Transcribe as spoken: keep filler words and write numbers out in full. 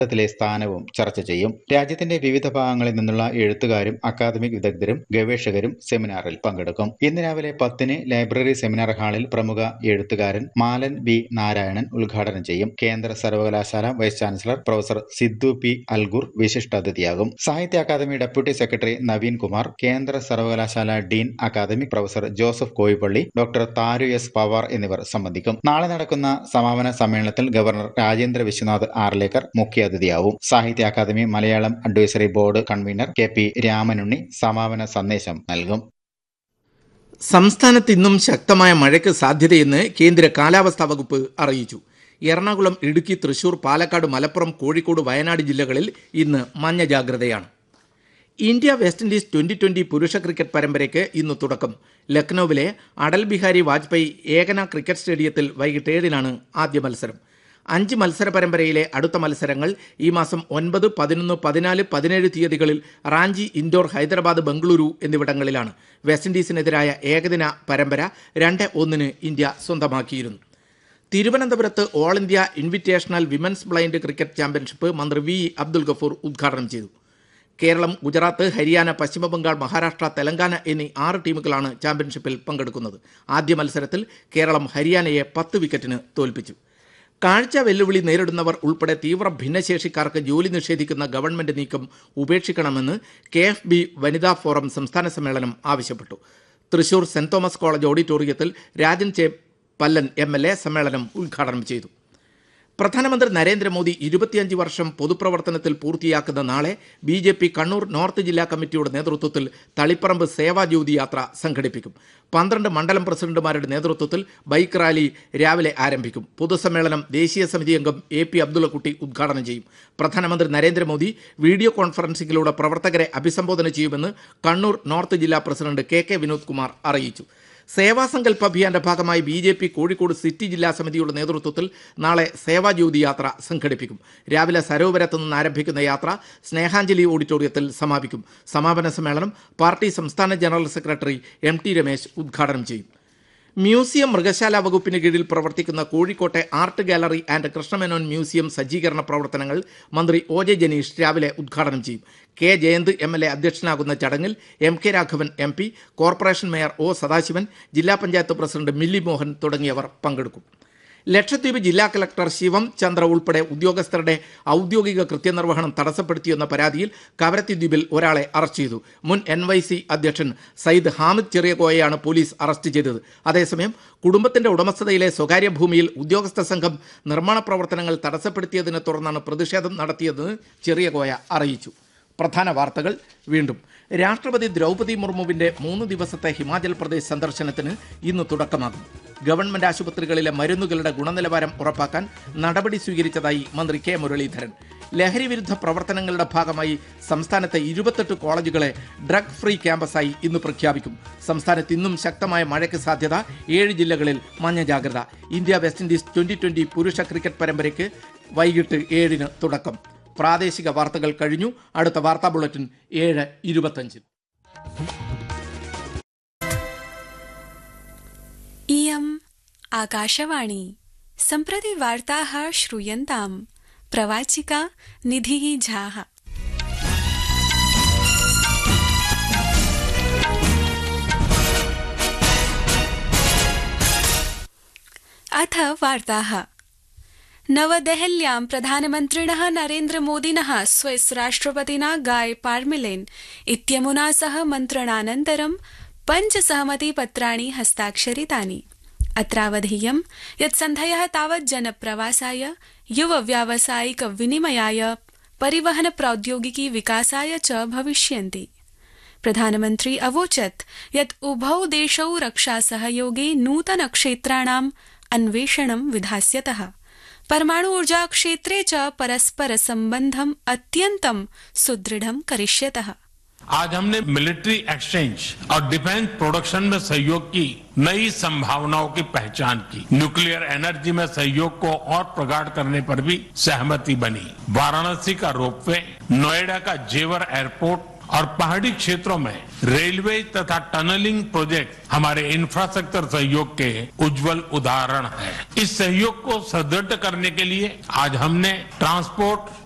ത്തിലെ സ്ഥാനവും ചർച്ച ചെയ്യും. രാജ്യത്തിന്റെ വിവിധ ഭാഗങ്ങളിൽ നിന്നുള്ള എഴുത്തുകാരും അക്കാദമിക് വിദഗ്ധരും ഗവേഷകരും സെമിനാറിൽ പങ്കെടുക്കും. ഇന്ന് രാവിലെ പത്തിന് ലൈബ്രറി സെമിനാർ ഹാളിൽ പ്രമുഖ എഴുത്തുകാരൻ മാലൻ ബി നാരായണൻ ഉദ്ഘാടനം ചെയ്യും. കേന്ദ്ര സർവകലാശാല vice chancellor professor Sidhu P അൽഗുർ വിശിഷ്ടാതിഥിയാകും. സാഹിത്യ academy deputy secretary Naveen Kumar, കേന്ദ്ര സർവകലാശാല Dean academic professor Joseph Koippally, doctor താരു S Pawar എന്നിവർ സംബന്ധിക്കും. നാളെ നടക്കുന്ന സമാപന സമ്മേളനത്തിൽ ഗവർണർ രാജേന്ദ്ര വിശ്വനാഥ് ആർലേക്കർ മുഖ്യാതിഥിയാവും. സാഹിത്യ academy Malayalam advisory board convener K P Ramanunni സമാപന സന്ദേശം നൽകും. സംസ്ഥാനത്ത് ഇന്നും ശക്തമായ മഴയ്ക്ക് സാധ്യതയെന്ന് കേന്ദ്ര കാലാവസ്ഥാ വകുപ്പ് അറിയിച്ചു. എറണാകുളം, ഇടുക്കി, തൃശൂർ, പാലക്കാട്, മലപ്പുറം, കോഴിക്കോട്, വയനാട് ജില്ലകളിൽ ഇന്ന് മഞ്ഞ ജാഗ്രതയാണ്. India west Indies twenty twenty പുരുഷ ക്രിക്കറ്റ് പരമ്പരയ്ക്ക് ഇന്ന് തുടക്കം. ലക്നൌവിലെ അടൽ ബിഹാരി വാജ്പേയി ഏകന ക്രിക്കറ്റ് സ്റ്റേഡിയത്തിൽ വൈകിട്ട് ഏഴിനാണ് ആദ്യ മത്സരം. അഞ്ച് മത്സര പരമ്പരയിലെ അടുത്ത മത്സരങ്ങൾ ഈ മാസം ഒൻപത്, പതിനൊന്ന്, പതിനാല്, പതിനേഴ് തീയതികളിൽ റാഞ്ചി, ഇൻഡോർ, ഹൈദരാബാദ്, ബംഗളൂരു എന്നിവിടങ്ങളിലാണ്. വെസ്റ്റ് ഇൻഡീസിനെതിരായ ഏകദിന പരമ്പര രണ്ട് ഒന്നിന് ഇന്ത്യ സ്വന്തമാക്കിയിരുന്നു. തിരുവനന്തപുരത്ത് all India invitational women's blind cricket championship മന്ത്രി വി അബ്ദുൽ ഗഫൂർ ഉദ്ഘാടനം ചെയ്തു. കേരളം, ഗുജറാത്ത്, ഹരിയാന, പശ്ചിമബംഗാൾ, മഹാരാഷ്ട്ര, തെലങ്കാന എന്നീ ആറ് ടീമുകളാണ് ചാമ്പ്യൻഷിപ്പിൽ പങ്കെടുക്കുന്നത്. ആദ്യ മത്സരത്തിൽ കേരളം ഹരിയാനയെ പത്ത് വിക്കറ്റിന് തോൽപ്പിച്ചു. കാഴ്ച വെല്ലുവിളി നേരിടുന്നവർ ഉൾപ്പെടെ തീവ്ര ഭിന്നശേഷിക്കാർക്ക് ജോലി നിഷേധിക്കുന്ന ഗവൺമെന്റ് നീക്കം ഉപേക്ഷിക്കണമെന്ന് കെ എഫ് ബി വനിതാ ഫോറം സംസ്ഥാന സമ്മേളനം ആവശ്യപ്പെട്ടു. തൃശൂർ സെന്റ് തോമസ് കോളേജ് ഓഡിറ്റോറിയത്തിൽ രാജൻ ചെ പല്ലൻ എം എൽ എ സമ്മേളനം ഉദ്ഘാടനം ചെയ്തു. പ്രധാനമന്ത്രി നരേന്ദ്രമോദി ഇരുപത്തിയഞ്ച് വർഷം പൊതുപ്രവർത്തനത്തിൽ പൂർത്തിയാക്കുന്ന നാളെ B J P Kannur north ജില്ലാ കമ്മിറ്റിയുടെ നേതൃത്വത്തിൽ തളിപ്പറമ്പ് സേവാജ്യോതി യാത്ര സംഘടിപ്പിക്കും. പന്ത്രണ്ട് മണ്ഡലം പ്രസിഡന്റുമാരുടെ നേതൃത്വത്തിൽ ബൈക്ക് റാലി രാവിലെ ആരംഭിക്കും. പൊതുസമ്മേളനം ദേശീയ സമിതി അംഗം എ പി അബ്ദുള്ളക്കുട്ടി ഉദ്ഘാടനം ചെയ്യും. പ്രധാനമന്ത്രി നരേന്ദ്രമോദി വീഡിയോ കോൺഫറൻസിംഗിലൂടെ പ്രവർത്തകരെ അഭിസംബോധന ചെയ്യുമെന്ന് കണ്ണൂർ നോർത്ത് ജില്ലാ president K K Vinod Kumar അറിയിച്ചു. സേവാസങ്കല്പ് അഭിയാന്റെ ഭാഗമായി B J P Kozhikode city ജില്ലാ സമിതിയുടെ നേതൃത്വത്തിൽ നാളെ സേവാജ്യോതി യാത്ര സംഘടിപ്പിക്കും. രാവിലെ സരോവരത്ത് നിന്ന് ആരംഭിക്കുന്ന യാത്ര സ്നേഹാഞ്ജലി ഓഡിറ്റോറിയത്തിൽ സമാപിക്കും. സമാപന സമ്മേളനം പാർട്ടി സംസ്ഥാന general secretary M T Ramesh ഉദ്ഘാടനം ചെയ്യും. മ്യൂസിയം മൃഗശാല വകുപ്പിന് കീഴിൽ പ്രവർത്തിക്കുന്ന കോഴിക്കോട്ടെ art gallery and Krishna Menon museum സജ്ജീകരണ പ്രവർത്തനങ്ങൾ മന്ത്രി ഒ ജെ ജനീഷ് രാവിലെ ഉദ്ഘാടനം ചെയ്യും. K Jayant M L A അധ്യക്ഷനാകുന്ന ചടങ്ങിൽ M K Raghavan M P, corporation mayor O Sadasivan, ജില്ലാ പഞ്ചായത്ത് പ്രസിഡന്റ് മില്ലി മോഹൻ തുടങ്ങിയവർ പങ്കെടുക്കും. ലക്ഷദ്വീപ് ജില്ലാ കളക്ടർ ശിവം ചന്ദ്ര ഉൾപ്പെടെ ഉദ്യോഗസ്ഥരുടെ ഔദ്യോഗിക കൃത്യനിർവഹണം തടസ്സപ്പെടുത്തിയെന്ന പരാതിയിൽ കവരത്തി ദ്വീപിൽ ഒരാളെ അറസ്റ്റ് ചെയ്തു. മുൻ എൻ വൈ സി അധ്യക്ഷൻ സയ്യിദ് ഹാമിദ് ചെറിയകോയയാണ് പോലീസ് അറസ്റ്റ് ചെയ്തത്. അതേസമയം കുടുംബത്തിന്റെ ഉടമസ്ഥതയിലെ സ്വകാര്യ ഭൂമിയിൽ ഉദ്യോഗസ്ഥ സംഘം നിർമ്മാണ പ്രവർത്തനങ്ങൾ തടസ്സപ്പെടുത്തിയതിനെ തുടർന്നാണ് പ്രതിഷേധം നടത്തിയതെന്ന് ചെറിയകോയ അറിയിച്ചു. പ്രധാന വാർത്തകൾ വീണ്ടും. രാഷ്ട്രപതി ദ്രൗപദി മുർമുവിന്റെ മൂന്ന് ദിവസത്തെ ഹിമാചൽ പ്രദേശ് സന്ദർശനത്തിന് ഇന്ന് തുടക്കമാകും. ഗവൺമെന്റ് ആശുപത്രികളിലെ മരുന്നുകളുടെ ഗുണനിലവാരം ഉറപ്പാക്കാൻ നടപടി സ്വീകരിച്ചതായി മന്ത്രി കെ മുരളീധരൻ. ലഹരി വിരുദ്ധ പ്രവർത്തനങ്ങളുടെ ഭാഗമായി സംസ്ഥാനത്തെ ഇരുപത്തെട്ട് കോളേജുകളെ ഡ്രഗ് ഫ്രീ ക്യാമ്പസായി ഇന്ന് പ്രഖ്യാപിക്കും. സംസ്ഥാനത്ത് ഇന്നും ശക്തമായ മഴയ്ക്ക് സാധ്യത. ഏഴ് ജില്ലകളിൽ മഞ്ഞ ജാഗ്രത. India west Indies twenty twenty പുരുഷ ക്രിക്കറ്റ് പരമ്പരയ്ക്ക് വൈകിട്ട് ഏഴിന് തുടക്കം. പ്രാദേശിക വാർത്തകൾ കഴിഞ്ഞു. അടുത്ത വാർത്താ ബുള്ളറ്റിൻ ഏഴ് ഇരുപത്തഞ്ചിന്. इयम् आकाशवाणी सम्प्रति वार्ताः श्रूयन्ताम्. प्रवाचिका निधिः झाः. अथ वार्ताः. नवदेहल्यां प्रधानमन्त्रिणः नरेन्द्रमोदिनः स्विस् राष्ट्रपतिना गाय पार्मेलिन इत्यमुना सह मन्त्रणानन्तरं पञ्चसहमतिपत्राणि हस्ताक्षरितानि. अत्रावधेयं यत् सन्धयः तावत् जनप्रवासाय, युव व्यावसायिक विनिमयाय, परिवहन प्रौद्योगिकी विकासाय च भविष्यन्ति. प्रधानमन्त्री अवोचत् यत् उभौ देशौ रक्षासहयोगे नूतन क्षेत्राणाम् अन्वेषणं विधास्यतः. परमाणु ऊर्जा क्षेत्रे च परस्पर संबंधम अत्यंतम सुदृढ़ं करिष्यतः. आज हमने मिलिट्री एक्सचेंज और डिफेंस प्रोडक्शन में सहयोग की नई संभावनाओं की पहचान की. न्यूक्लियर एनर्जी में सहयोग को और प्रगाढ़ करने पर भी सहमति बनी. वाराणसी का रोपवे, नोएडा का जेवर एयरपोर्ट और पहाड़ी क्षेत्रों में रेलवे तथा टनलिंग प्रोजेक्ट हमारे इंफ्रास्ट्रक्चर सहयोग के उज्जवल उदाहरण हैं. इस सहयोग को सुदृढ़ करने के लिए आज हमने ट्रांसपोर्ट,